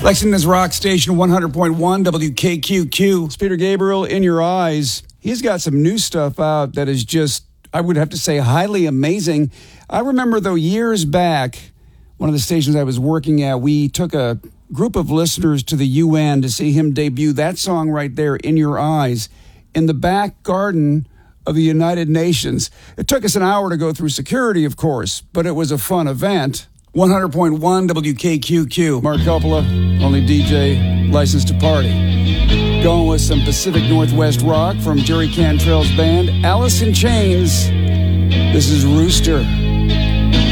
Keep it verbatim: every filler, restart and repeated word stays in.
Lexington's rock station one hundred point one W K Q Q. It's Peter Gabriel, In Your Eyes. He's got some new stuff out that is just, I would have to say, highly amazing. I remember, though, years back, one of the stations I was working at, we took a group of listeners to the U N to see him debut that song right there, In Your Eyes, in the back garden of the United Nations. It took us an hour to go through security, of course, but it was a fun event. one hundred point one W K Q Q. Mark Coppola, only D J, licensed to party. Going with some Pacific Northwest rock from Jerry Cantrell's band, Alice in Chains. This is Rooster.